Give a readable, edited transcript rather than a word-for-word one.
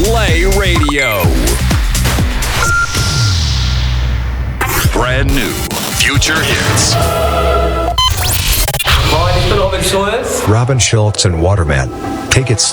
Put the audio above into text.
Play Radio. Brand new future hits. Moin, ich bin Robin Schulz. Robin Schulz and Waterman. Take it slow.